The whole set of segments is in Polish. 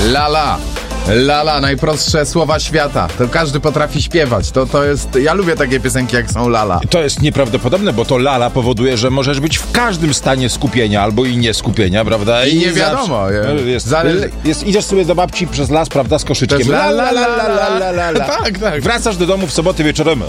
Lala. Lala, najprostsze słowa świata. To każdy potrafi śpiewać. To jest... Ja lubię takie piosenki, jak są lala. To jest nieprawdopodobne, bo to lala powoduje, że możesz być w każdym stanie skupienia albo i nieskupienia, prawda? I nie wiadomo. Idziesz sobie do babci przez las, prawda, z koszyczkiem. La, la, la, la, la, la, la. Tak. Wracasz do domu w sobotę wieczorem.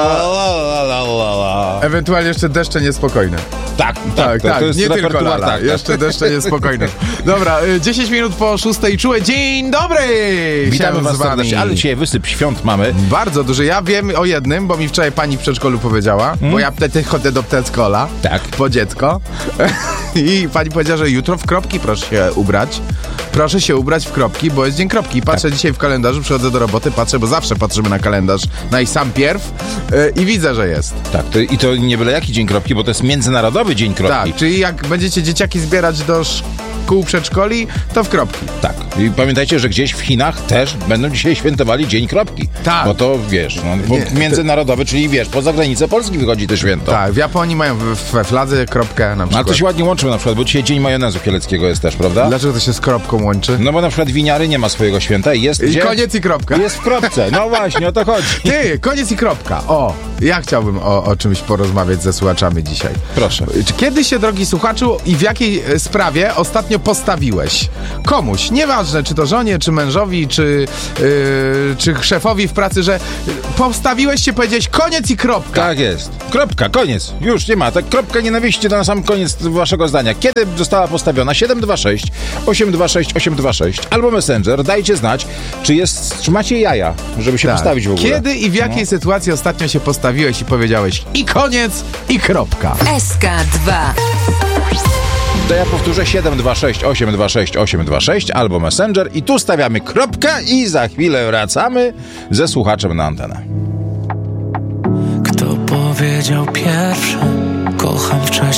Ewentualnie jeszcze deszcze niespokojne. Tak. To jest nie tylko lala. tak. Jeszcze deszcze niespokojne. Dobra, 10 minut po 6:00 czułe. Dzień dobry! Witamy was serdecznie, ale dzisiaj wysyp świąt mamy. Bardzo duży. Ja wiem o jednym, bo mi wczoraj pani w przedszkolu powiedziała, bo ja wtedy chodzę do przedszkola. Tak. Po dziecko. I pani powiedziała, że jutro w kropki proszę się ubrać. Proszę się ubrać w kropki, bo jest dzień kropki. I patrzę dzisiaj w kalendarzu, przychodzę do roboty, patrzę, bo zawsze patrzymy na kalendarz, na ich sam pierw i widzę, że jest. Tak, i to nie byle jaki dzień kropki, bo to jest Międzynarodowy Dzień Kropki. Tak, czyli jak będziecie dzieciaki zbierać do szkół, przedszkoli, to w kropki. Tak. I pamiętajcie, że gdzieś w Chinach też będą dzisiaj świętowali Dzień Kropki. Tak. Bo to, wiesz, międzynarodowy, czyli wiesz, poza granicę Polski wychodzi to święto. Tak, w Japonii mają we fladze kropkę na przykład. Ale to się ładnie łączy na przykład, bo dzisiaj Dzień Majonezu Kieleckiego jest też, prawda? Dlaczego to się z kropką łączy? No bo na przykład winiary nie ma swojego święta i jest gdzie? Koniec i kropka. Jest w kropce, no właśnie, o to chodzi. Ty, koniec i kropka. O, ja chciałbym o czymś porozmawiać ze słuchaczami dzisiaj. Proszę. Kiedy się, drogi słuchaczu, i w jakiej sprawie ostatnio postawiłeś? Komuś, nieważne, czy to żonie, czy mężowi, czy szefowi w pracy, że postawiłeś się, powiedziałeś koniec i kropka. Tak jest. Kropka, koniec. Już nie ma. Tak, kropka nienawiści to na sam koniec waszego zdania. Kiedy została postawiona? 726 826 826 albo Messenger. Dajcie znać, czy macie jaja, żeby się postawić w ogóle. Kiedy i w jakiej sytuacji ostatnio się postawiłeś i powiedziałeś i koniec, i kropka. SK2. To ja powtórzę 726 826 826 albo Messenger i tu stawiamy kropkę i za chwilę wracamy ze słuchaczem na antenę. Kto powiedział pierwszy? Kocham w czasie